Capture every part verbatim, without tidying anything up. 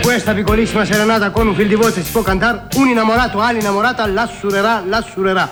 questa piccolissima serenata con un fil di voce si può cantare un innamorato all'innamorata l'assurerà, l'assurerà.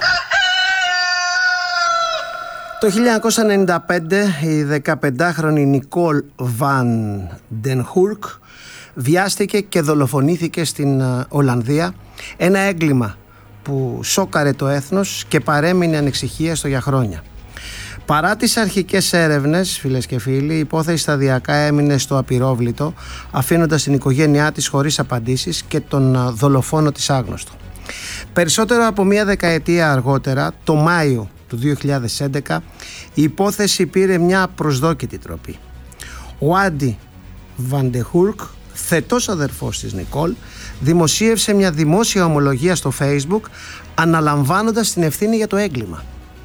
Το χίλια εννιακόσια ενενήντα πέντε η δεκαπεντάχρονη Νικόλ Βαν ντεν Χουρκ βιάστηκε και δολοφονήθηκε στην Ολλανδία, ένα έγκλημα που σόκαρε το έθνος και παρέμεινε ανεξιχίαστο για χρόνια. Παρά τις αρχικές έρευνες, φίλες και φίλοι, η υπόθεση σταδιακά έμεινε στο απειρόβλητο, αφήνοντας την οικογένειά της χωρίς απαντήσεις και τον δολοφόνο της άγνωστο. Περισσότερο από μία δεκαετία αργότερα, το Μάιο του δύο χιλιάδες έντεκα, η υπόθεση πήρε μια απροσδόκητη τροπή. Ο Άντι Βαν ντε Χουρκ, θετός αδερφός της Νικόλ, δημοσίευσε μια δημόσια ομολογία στο Facebook αναλαμβάνοντας την ευθύνη για το έγκλημα.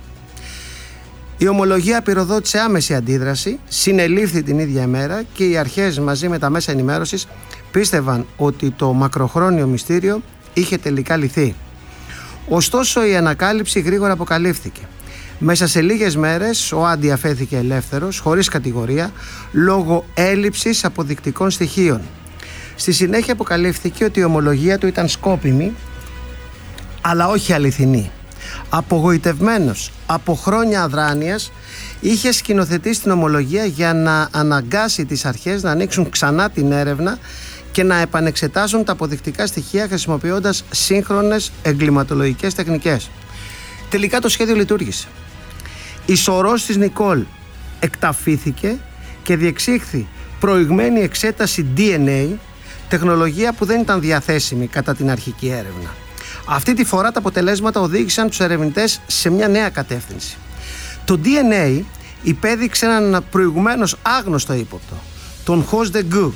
Η ομολογία πυροδότησε άμεση αντίδραση, συνελήφθη την ίδια ημέρα και οι αρχές μαζί με τα μέσα ενημέρωσης πίστευαν ότι το μακροχρόνιο μυστήριο είχε τελικά λυθεί. Ωστόσο η ανακάλυψη γρήγορα αποκαλύφθηκε. Μέσα σε λίγες μέρες ο Άντι αφέθηκε ελεύθερος, χωρίς κατηγορία, λόγω έλλειψης αποδεικτικών στοιχείων. Στη συνέχεια αποκαλύφθηκε ότι η ομολογία του ήταν σκόπιμη, αλλά όχι αληθινή. Απογοητευμένος από χρόνια αδράνειας, είχε σκηνοθετήσει την ομολογία για να αναγκάσει τις αρχές να ανοίξουν ξανά την έρευνα και να επανεξετάσουν τα αποδεικτικά στοιχεία χρησιμοποιώντας σύγχρονες εγκληματολογικές τεχνικές. Τελικά το σχέδιο λειτουργήσε. Η σωρός της Νικόλ εκταφήθηκε και διεξήχθη προηγμένη εξέταση ντι εν έι, τεχνολογία που δεν ήταν διαθέσιμη κατά την αρχική έρευνα. Αυτή τη φορά τα αποτελέσματα οδήγησαν τους ερευνητές σε μια νέα κατεύθυνση. Το ντι εν έι υπέδειξε έναν προηγουμένως άγνωστο ύποπτο, τον Χος ντε Γκου.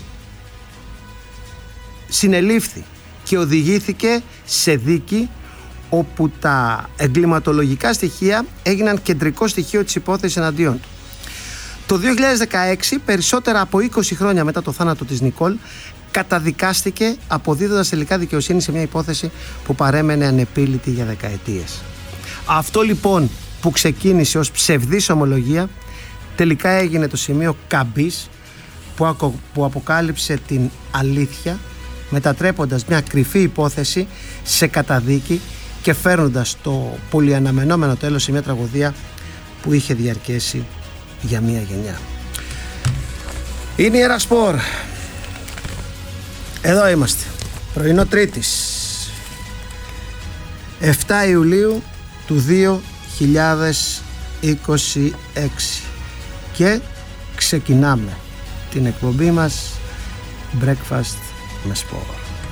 Συνελήφθη και οδηγήθηκε σε δίκη όπου τα εγκληματολογικά στοιχεία έγιναν κεντρικό στοιχείο της υπόθεσης εναντίον του. Το δύο χιλιάδες δεκαέξι, περισσότερα από είκοσι χρόνια μετά το θάνατο της Νικόλ, καταδικάστηκε αποδίδοντας τελικά δικαιοσύνη σε μια υπόθεση που παρέμενε ανεπίλητη για δεκαετίες. Αυτό λοιπόν που ξεκίνησε ως ψευδής ομολογία τελικά έγινε το σημείο καμπής που αποκάλυψε την αλήθεια, μετατρέποντας μια κρυφή υπόθεση σε καταδίκη και φέρνοντας το πολυαναμενόμενο τέλος σε μια τραγωδία που είχε διαρκέσει για μια γενιά. Είναι η Ιερασπορ. Εδώ είμαστε. Πρωινό Τρίτης, εφτά Ιουλίου του δύο χιλιάδες είκοσι έξι, και ξεκινάμε την εκπομπή μας Breakfast με Σπορ.